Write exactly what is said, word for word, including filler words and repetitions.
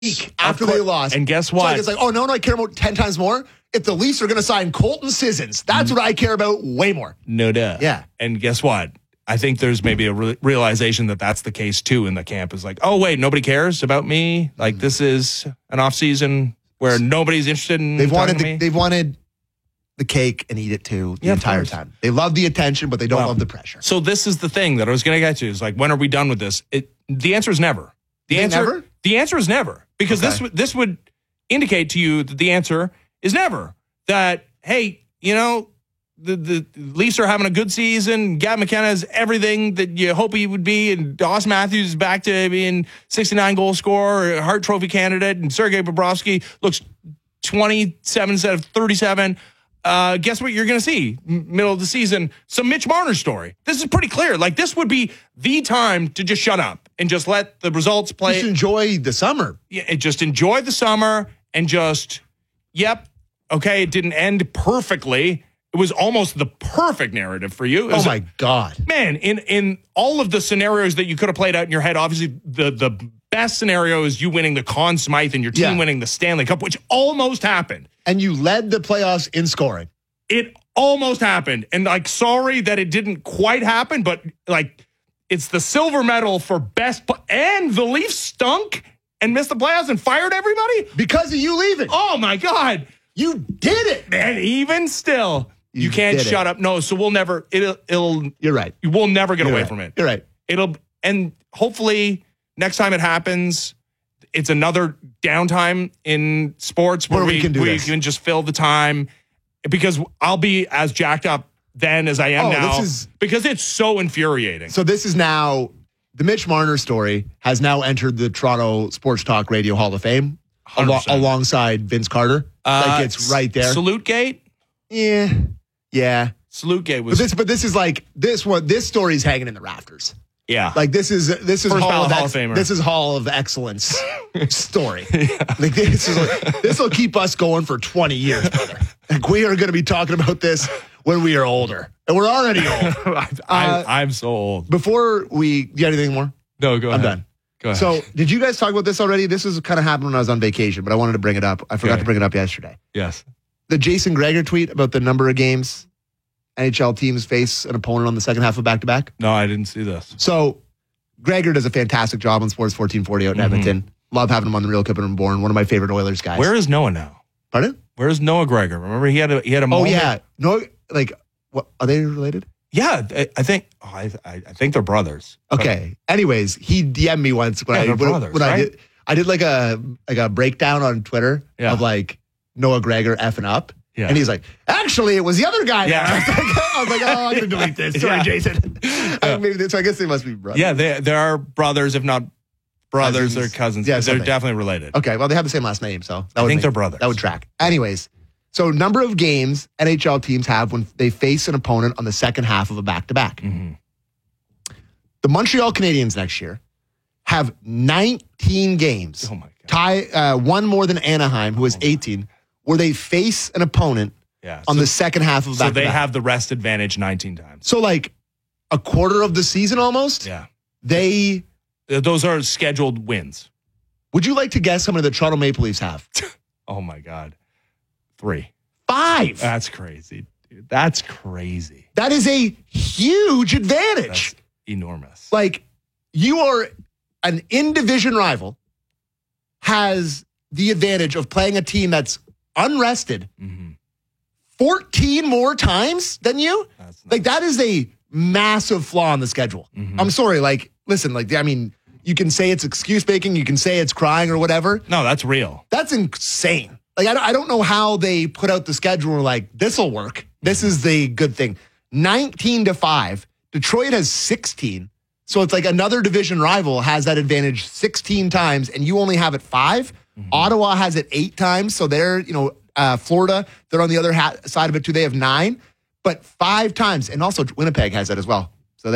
week after they lost. And guess So what? like, it's like, oh, no, no, I care about ten times more. If the Leafs are going to sign Colton Sissons, that's what I care about way more. No duh. Yeah. And guess what? I think there's maybe a re- realization that that's the case too in the camp. Is like, oh wait, nobody cares about me. Like this is an off season where nobody's interested in. They've wanted talking to the, me. they've wanted the cake and eat it too the Yeah, of entire course. time. They love the attention, but they don't Well, love the pressure. So this is the thing that I was going to get to is like, when are we done with this? It, the answer is never. The You think answer, never? the answer is never, because Okay. this would this would indicate to you that the answer is never. That hey, you know, the the Leafs are having a good season. Gab McKenna is everything that you hope he would be, and Austin Matthews is back to being sixty-nine goal scorer, Hart Trophy candidate, and Sergei Bobrovsky looks twenty-seven instead of thirty-seven. Uh, guess what you're going to see M- middle of the season? Some Mitch Marner story. This is pretty clear. Like, this would be the time to just shut up and just let the results play. Just enjoy the summer. Yeah, and just enjoy the summer and just, yep, okay, it didn't end perfectly. It was almost the perfect narrative for you. It Oh was- my God. Man, in in all of the scenarios that you could have played out in your head, obviously the the best scenario is you winning the Conn Smythe and your team Yeah. winning the Stanley Cup, which almost happened. And you led the playoffs in scoring. It almost happened. And like, sorry that it didn't quite happen, but like, it's the silver medal for best. Pl- and the Leafs stunk and missed the playoffs and fired everybody. Because of you leaving. Oh my God. You did it, man. And even still, you, You can't did it. shut up. No, so we'll never, it'll, it'll, You're right. we'll never get You're away right. from it. You're right. It'll, and hopefully next time it happens, it's another downtime in sports where, Where we we, can do we this. can just fill the time, because I'll be as jacked up then as I am Oh, now, this is- because it's so infuriating. So this is now, the Mitch Marner story has now entered the Toronto Sports Talk Radio Hall of Fame one hundred alo- percent. alongside Vince Carter. Uh, like it's right there. Salute Gate. Yeah. Yeah. Salute Gate But was this, but this is like, this one, this story's hanging in the rafters. yeah. Like this is this is First Hall of, ballot Hall Ex- of Famer. this is Hall of Excellence story. Like this is like, this will keep us going for twenty years, brother. Like we are going to be talking about this when we are older, and we're already old. I, Uh, I, I'm so old. Before we, do you have anything more? No, go I'm ahead. done. Go ahead. So, did you guys talk about this already? This was kind of happened when I was on vacation, but I wanted to bring it up. I forgot Okay. to bring it up yesterday. yes. The Jason Greger tweet about the number of games N H L teams face an opponent on the second half of back to back. No, I didn't see this. So, Greger does a fantastic job on Sports fourteen forty out in Mhm. Edmonton. Love having him on the Real Kipper and Born. One of my favorite Oilers guys. Where is Noah now? Pardon? Where is Noah Gregor? Remember he had a he had a Oh moment. yeah, no, like what are they related? Yeah, I, I think oh, I, I I think they're brothers. Okay. Anyways, he D M'd me once when Yeah, I they're when, brothers, when I right? did I did like a like a breakdown on Twitter Yeah. of like Noah Gregor effing up. Yeah. And he's like, actually, it was the other guy. Yeah. I was like, I was like, oh, I'm gonna delete this. Sorry, Yeah. Jason. I, maybe they- so I guess they must be brothers. Yeah, they they are brothers, if not brothers Cousins. or cousins. Yeah, they're something. definitely related. Okay. Well, they have the same last name, so that I would think make- they're brothers. That would track. Anyways, so number of games N H L teams have when they face an opponent on the second half of a back to back. Mhm. The Montreal Canadiens next year have nineteen games. Oh my god. Tie uh, one more than Anaheim, who has eighteen, where they face an opponent Yeah. on so, the second half of so back. they have the rest advantage nineteen times. so like a quarter of the season almost. Yeah. They Th- Those are scheduled wins. would you like to guess how many the Toronto Maple Leafs have? Oh my god. Three. Five. That's crazy. Dude. That's crazy. That is a huge advantage. That's enormous. Like you are an in division rival has the advantage of playing a team that's unrested Mhm. fourteen more times than you. That's Like that is a massive flaw in the schedule. Mhm. I'm sorry. Like, listen, like, I mean, you can say it's excuse making, you can say it's crying or whatever. No, that's real. That's insane. Like, I don't, I don't know how they put out the schedule and were like, this will work. This is the good thing. nineteen to five. Detroit has sixteen. So it's like another division rival has that advantage sixteen times and you only have it five. Ottawa has it eight times. So they're, you know, uh, Florida, they're on the other ha- side of it too. They have nine, but five times. And also Winnipeg has that as well.